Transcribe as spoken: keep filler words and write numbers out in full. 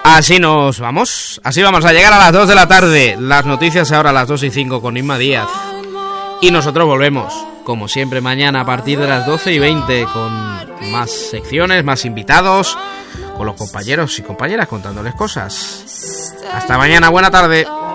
Así nos vamos, así vamos a llegar a las dos de la tarde. Las noticias ahora a las dos y cinco con Inma Díaz. Y nosotros volvemos, como siempre, mañana a partir de las doce y veinte con más secciones, más invitados, con los compañeros y compañeras contándoles cosas. Hasta mañana, buena tarde.